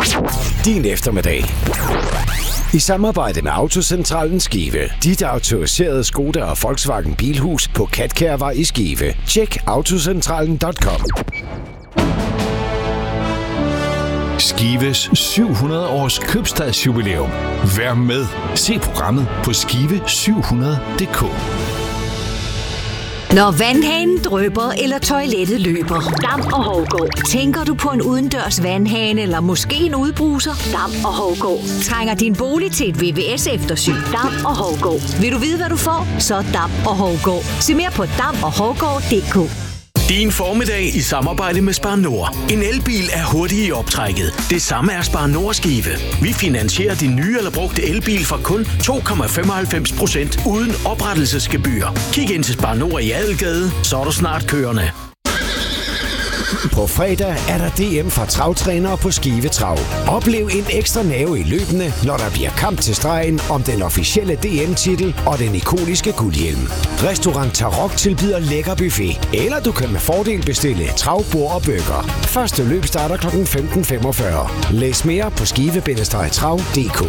Din eftermiddag. I samarbejde med Autocentralen Skive. Dit autoriserede Skoda og Volkswagen Bilhus på Katkærvej i Skive. Tjek autocentralen.com. Skives 700 års købstadsjubilæum. Vær med. Se programmet på skive700.dk. Når vandhanen drypper eller toilettet løber, Dam og Hovgaard. Tænker du på en udendørs vandhane eller måske en udbruser? Dam og Hovgaard. Trænger din bolig til et VVS-eftersyn? Dam og Hovgaard. Vil du vide, hvad du får? Så Dam og Hovgaard. Se mere på damoghhovgaard.dk. Din formiddag i samarbejde med Spar Nord. En elbil er hurtig i optrækket. Det samme er Spar Nord Skive. Vi finansierer din nye eller brugte elbil for kun 2,95% uden oprettelsesgebyr. Kig ind til Spar Nord i Adelgade, så er du snart kørende. På fredag er der DM for travtrænere på Skive Trav. Oplev en ekstra nerve i løbende, når der bliver kamp til stregen om den officielle DM-titel og den ikoniske guldhjelm. Restaurant Tarok tilbyder lækker buffet, eller du kan med fordel bestille travbord og burger. Første løb starter kl. 15.45. Læs mere på skive-trav.dk.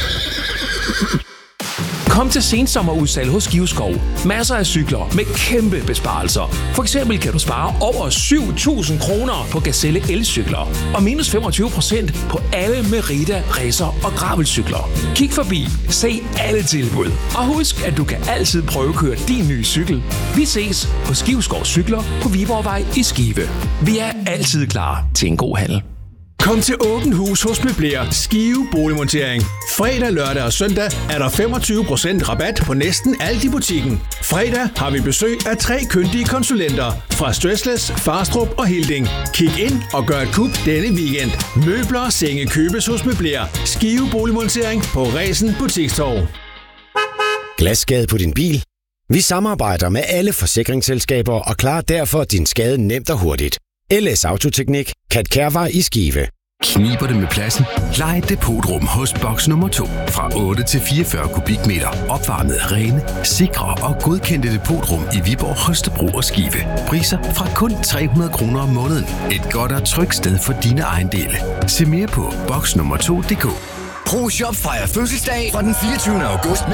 Kom til sensommerudsalg hos Skiveskov. Masser af cykler med kæmpe besparelser. For eksempel kan du spare over 7.000 kroner på Gazelle elcykler. Og minus 25% på alle Merida, Racer og gravelcykler. Kig forbi, se alle tilbud. Og husk, at du kan altid prøvekøre din nye cykel. Vi ses på Skiveskov Cykler på Viborgvej i Skive. Vi er altid klar til en god handel. Kom til Åbent Hus hos Møbler Skive Boligmontering. Fredag, lørdag og søndag er der 25% rabat på næsten alt i butikken. Fredag har vi besøg af 3 kyndige konsulenter fra Stressless, Farstrup og Hilding. Kig ind og gør et kub denne weekend. Møbler og senge købes hos Møbler Skive Boligmontering på Resen Butikstorv. Glasskade på din bil? Vi samarbejder med alle forsikringsselskaber og klarer derfor din skade nemt og hurtigt. LS Autoteknik, Katkærvej i Skive. Kniber det med pladsen? Lej et depotrum hos boks nummer 2. Fra 8 til 44 kubikmeter. Opvarmet rene, sikre og godkendte depotrum i Viborg, Holstebro og Skive. Priser fra kun 300 kroner om måneden. Et godt og trygt sted for dine ejendele. Se mere på boksnummer2.dk. ProShop fejrer fødselsdag fra den 24. august med